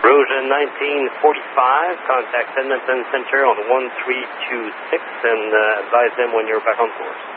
Rosa 1945, contact Edmonton Center on 1326 and advise them when you're back on course.